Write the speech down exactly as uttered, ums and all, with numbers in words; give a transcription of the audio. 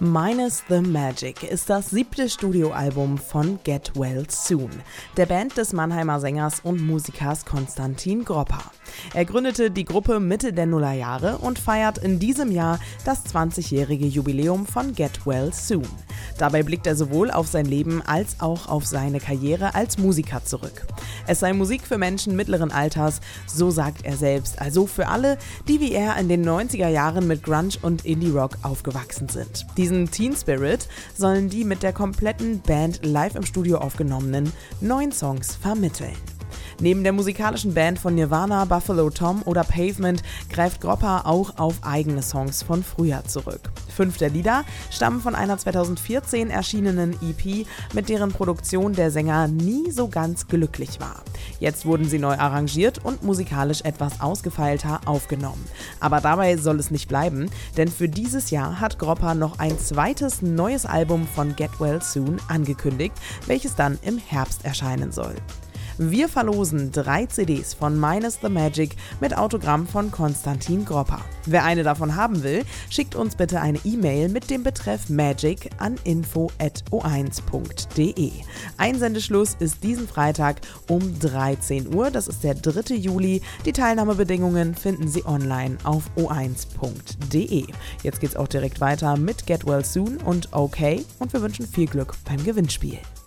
Minus the Magic ist das siebte Studioalbum von Get Well Soon, der Band des Mannheimer Sängers und Musikers Konstantin Gropper. Er gründete die Gruppe Mitte der Nullerjahre und feiert in diesem Jahr das zwanzigjährige Jubiläum von Get Well Soon. Dabei blickt er sowohl auf sein Leben als auch auf seine Karriere als Musiker zurück. Es sei Musik für Menschen mittleren Alters, so sagt er selbst, also für alle, die wie er in den neunziger Jahren mit Grunge und Indie-Rock aufgewachsen sind. Diesen Teen Spirit sollen die mit der kompletten Band live im Studio aufgenommenen neun Songs vermitteln. Neben der musikalischen Band von Nirvana, Buffalo Tom oder Pavement greift Gropper auch auf eigene Songs von früher zurück. Fünf der Lieder stammen von einer zweitausendvierzehn erschienenen E P, mit deren Produktion der Sänger nie so ganz glücklich war. Jetzt wurden sie neu arrangiert und musikalisch etwas ausgefeilter aufgenommen. Aber dabei soll es nicht bleiben, denn für dieses Jahr hat Gropper noch ein zweites neues Album von Get Well Soon angekündigt, welches dann im Herbst erscheinen soll. Wir verlosen drei C Ds von Minus the Magic mit Autogramm von Konstantin Gropper. Wer eine davon haben will, schickt uns bitte eine E-Mail mit dem Betreff Magic an info at o eins punkt de. Einsendeschluss ist diesen Freitag um dreizehn Uhr, das ist der dritte Juli. Die Teilnahmebedingungen finden Sie online auf o eins punkt de. Jetzt geht's auch direkt weiter mit Get Well Soon und OK und wir wünschen viel Glück beim Gewinnspiel.